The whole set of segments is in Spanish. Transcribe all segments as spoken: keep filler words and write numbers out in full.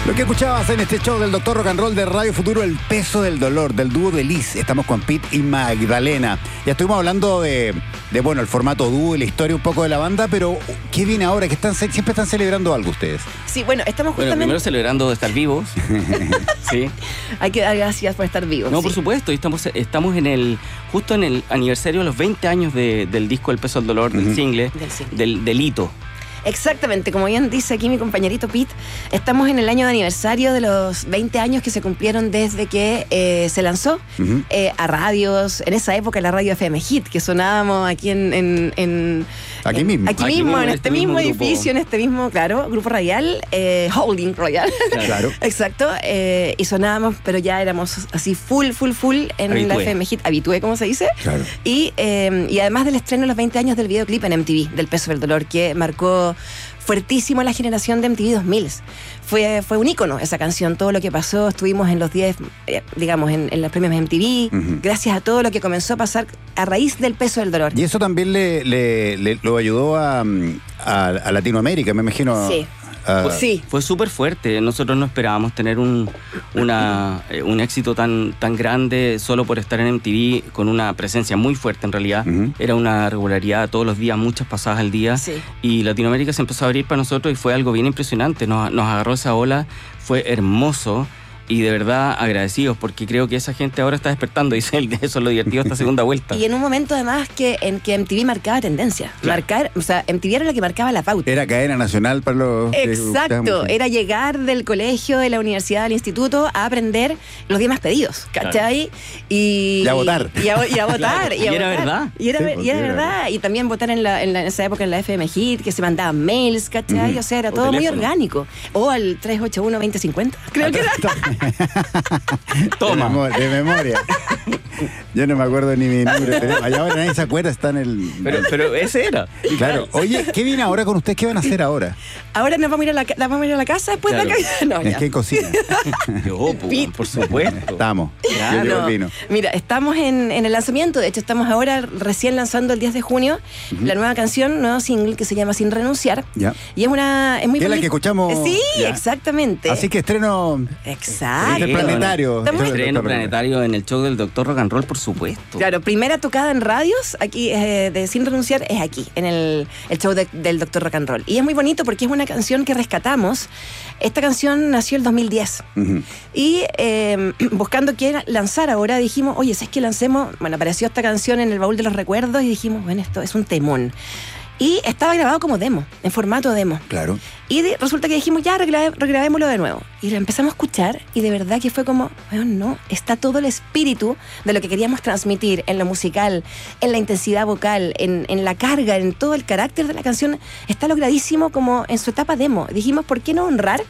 Lo que escuchabas en este show del Doctor Rock and Roll de Radio Futuro, El Peso del Dolor, del dúo de Liz. Estamos con Pete y Magdalena. Ya estuvimos hablando de, de, bueno, el formato dúo y la historia un poco de la banda, pero ¿qué viene ahora? Que están, siempre están celebrando algo ustedes. Sí, bueno, estamos justamente... Bueno, primero celebrando de estar vivos. Sí. Hay que dar gracias por estar vivos. No, sí. por supuesto. Estamos, estamos en el justo en el aniversario de los veinte años de, del disco El Peso del Dolor, uh-huh. del single, del, single. del delito. Exactamente, como bien dice aquí mi compañerito Pete, estamos en el año de aniversario de los veinte años que se cumplieron desde que eh, se lanzó uh-huh. eh, a radios, en esa época la radio F M Hit, que sonábamos aquí en... en, en aquí en, mismo. Aquí, aquí mismo, mismo, en este, este mismo, mismo edificio, en este mismo, claro, grupo radial, eh, Holding Royal. Claro. Exacto, eh, y sonábamos, pero ya éramos así full, full, full en habitué. La F M Hit, habitué, ¿cómo se dice? Claro. Y, eh, y además del estreno de los veinte años del videoclip en M T V, del Peso del Dolor, que marcó fuertísimo la generación de M T V dos mil. Fue, fue un ícono esa canción, todo lo que pasó, estuvimos en los diez, eh, digamos, en, en los premios M T V, uh-huh. gracias a todo lo que comenzó a pasar a raíz del Peso del Dolor. Y eso también le, le, le lo ayudó a, a, a Latinoamérica, me imagino. Sí. Uh, sí. Fue súper fuerte. Nosotros no esperábamos tener un, una, eh, un éxito tan, tan grande solo por estar en M T V, con una presencia muy fuerte en realidad. Uh-huh. Era una regularidad todos los días, muchas pasadas al día. Sí. Y Latinoamérica se empezó a abrir para nosotros y fue algo bien impresionante. Nos, nos agarró esa ola, fue hermoso. Y de verdad agradecidos, porque creo que esa gente ahora está despertando y eso es lo divertido esta segunda vuelta. Y en un momento además que en que M T V marcaba tendencia. Claro. Marcar, o sea, M T V era la que marcaba la pauta. Era cadena nacional para los... Exacto, que era llegar del colegio, de la universidad, del instituto a aprender los días más pedidos, ¿cachai? Claro. Y, y a votar. Y a, y a votar. Claro. Y, a y era votar. verdad. Y era, sí, y era verdad. Y también votar en, la, en, la, en esa época en la F M Hit, que se mandaban mails, ¿cachai? Uh-huh. O sea, era todo muy orgánico. O al tres ocho uno, veinte cincuenta, creo que era. Toma. De, memo- de memoria. Yo no me acuerdo ni mi número. Allá ahora nadie se acuerda, está en el... Pero, pero ese era. Claro. Oye, ¿qué viene ahora con ustedes? ¿Qué van a hacer ahora? Ahora nos vamos a ir a la, vamos a, ir a la casa después claro. de la casa. No, ¿En qué cocina? Yo, pues, por supuesto. Estamos. Claro. Yo no. vino. Mira, estamos en, en el lanzamiento. De hecho, estamos ahora recién lanzando el diez de junio uh-huh. la nueva canción, nuevo single que se llama Sin Renunciar. Ya. Y es una... Es muy es la que escuchamos... Sí, ya. exactamente. Así que estreno... Exacto. Planetario. Estreno planetario en el show del Doctor Rock and Roll, por supuesto. Claro, primera tocada en radios, aquí eh, de Sin Renunciar, es aquí, en el, el show de, del Doctor Rock and Roll. Y es muy bonito porque es una canción que rescatamos. Esta canción nació el dos mil diez. Uh-huh. Y eh, buscando qué lanzar ahora, dijimos, oye, ¿sabes qué lancemos? Bueno, apareció esta canción en el baúl de los recuerdos y dijimos, bueno, esto es un temón. Y estaba grabado como demo, en formato demo. Claro. Y de, resulta que dijimos, ya, regrabé, regrabémoslo de nuevo. Y lo empezamos a escuchar y de verdad que fue como, bueno, no, está todo el espíritu de lo que queríamos transmitir en lo musical, en la intensidad vocal, en, en la carga, en todo el carácter de la canción. Está logradísimo como en su etapa demo. Dijimos, ¿por qué no honrar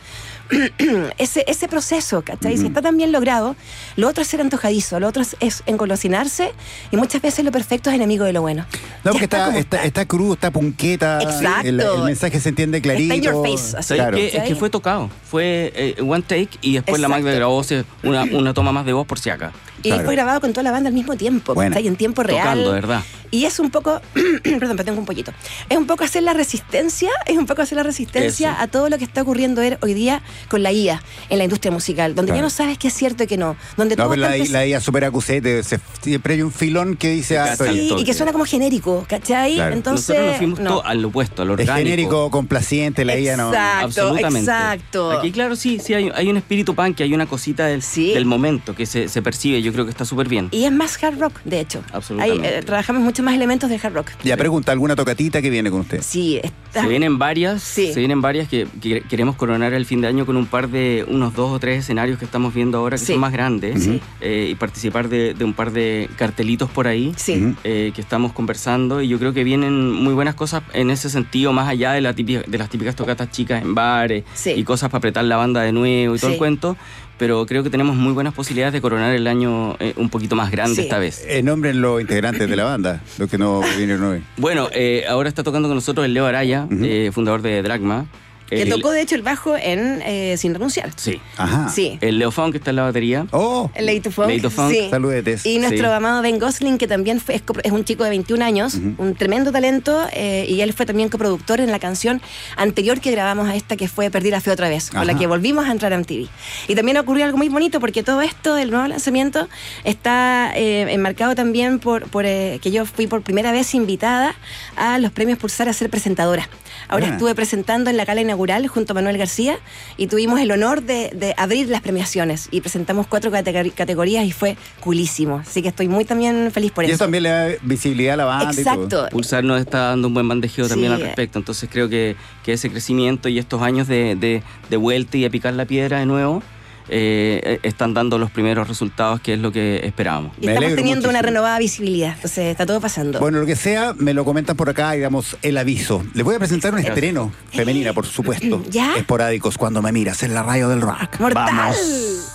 ese, ese proceso, ¿cachai? Mm-hmm. Si está tan bien logrado, lo otro es ser antojadizo, lo otro es, es engolosinarse y muchas veces lo perfecto es enemigo de lo bueno. No, porque está, está, está, está crudo, está punqueta. Exacto. El, el mensaje se entiende clarito. Está in your face. Así. Claro. Es, que, es que fue tocado. Fue eh, one take y después Exacto. la Magda grabó una, una toma más de voz por si acá. Y claro. fue grabado con toda la banda al mismo tiempo, bueno. ¿cachai? En tiempo real. Tocando, ¿verdad? Y es un poco, perdón, pero tengo un pollito. Es un poco hacer la resistencia, es un poco hacer la resistencia Eso. a todo lo que está ocurriendo hoy día con la I A en la industria musical, donde claro. ya no sabes qué es cierto y qué no. Donde no, todo pero la, empe- la I A super acusete, se, siempre hay un filón que dice... Ah, sí, y que suena como genérico, ¿cachai? Claro. Entonces, nosotros nos fuimos no. todo al opuesto, al orgánico. Es genérico, complaciente, la I A no... Exacto, absolutamente. exacto. Aquí, claro, sí, sí hay, hay un espíritu punk, hay una cosita del, sí. del momento que se, se percibe, yo creo que está súper bien. Y es más hard rock, de hecho. Absolutamente. Hay, eh, trabajamos mucho más elementos de hard rock. Ya pregunta, ¿alguna tocatita que viene con usted? Sí. Está... Se vienen varias, sí. se vienen varias que, que queremos coronar el fin de año con un par de, unos dos o tres escenarios que estamos viendo ahora que sí. son más grandes sí. eh, y participar de, de un par de cartelitos por ahí sí. eh, que estamos conversando y yo creo que vienen muy buenas cosas en ese sentido, más allá de, la típica, de las típicas tocatas chicas en bares sí. y cosas para apretar la banda de nuevo y todo sí. el cuento. Pero creo que tenemos muy buenas posibilidades de coronar el año eh, un poquito más grande sí. esta vez. Eh, nombren los integrantes de la banda, los que no vinieron hoy. Bueno, eh, ahora está tocando con nosotros el Leo Araya, uh-huh. eh, fundador de Dragma. Que El- tocó, de hecho, el bajo en eh, Sin Renunciar. Sí. Ajá. Sí. El Leo Funk que está en la batería. Oh, El Lady to Funk. Lady to Funk. Sí. saludetes. Y nuestro Sí. amado Ben Gosling, que también fue, es, copro- es un chico de veintiún años, un tremendo talento, eh, y él fue también coproductor en la canción anterior que grabamos a esta, que fue Perdí la fe otra vez, con la Ajá. que volvimos a entrar a M T V. Y también ocurrió algo muy bonito, porque todo esto del nuevo lanzamiento está eh, enmarcado también por, por eh, que yo fui por primera vez invitada a los premios Pulsar a ser presentadora. Ahora Ah. estuve presentando en la gala inaugural junto a Manuel García y tuvimos el honor de, de abrir las premiaciones y presentamos cuatro categori- categorías y fue coolísimo. Así que estoy muy también feliz por Y eso. eso también le da visibilidad a la banda y todo. Exacto. Pulsar nos está dando un buen bandejeo también Sí. al respecto. Entonces creo que, que ese crecimiento y estos años de, de, de vuelta y de picar la piedra de nuevo eh, están dando los primeros resultados, que es lo que esperábamos. Y Me estamos alegro teniendo una muchísimo. renovada visibilidad. Entonces está todo pasando. Bueno, lo que sea, me lo comentan por acá y damos el aviso. Les voy a presentar un estreno femenina, por supuesto. ¿Ya? Esporádicos cuando me miras en la radio del rock. ¡Mortal! Vamos.